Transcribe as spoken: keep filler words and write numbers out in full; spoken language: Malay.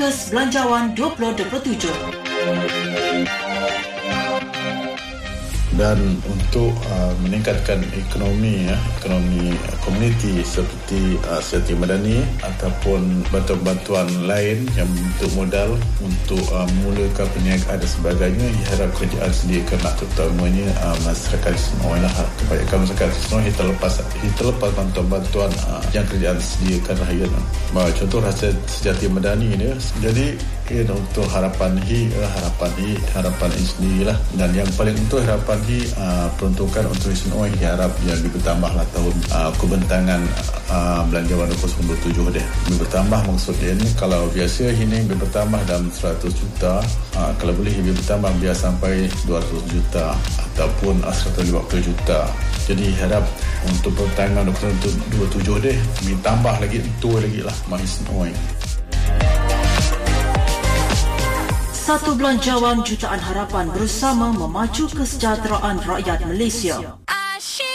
Belanjawan dua ribu dua puluh tujuh. Dan untuk uh, meningkatkan ekonomi ya, ekonomi uh, komuniti seperti uh, Setiausaha Madani ataupun bantuan-bantuan lain yang bentuk modal untuk uh, memulakan perniagaan dan sebagainya, diharap kerajaan sediakanlah, terutamanya uh, masyarakat Islam lah, kebanyakan masyarakat Islam terlepas terlepas bantuan-bantuan uh, yang kerajaan sediakan lah ya. Contoh Rasa Sejahtera Madani ni, jadi ya, untuk harapan hi harapan hi harapan hi sendirilah, dan yang paling untuk harapan hi uh, peruntukan untuk Islam Oi harap yang lebih bertambah lah tahun uh, kebentangan uh, belanjawan dua ribu dua puluh tujuh dia lebih bertambah. Maksudnya ni kalau biasa ini lebih bertambah dalam seratus juta, uh, kalau boleh lebih bertambah biar sampai dua ratus juta ataupun uh, seratus lima puluh juta. Jadi harap untuk pertengahan dua ribu dua puluh tujuh deh lebih tambah lagi itu lagi lah Islam Oi. Satu Belanjawan Jutaan Harapan bersama memacu kesejahteraan rakyat Malaysia.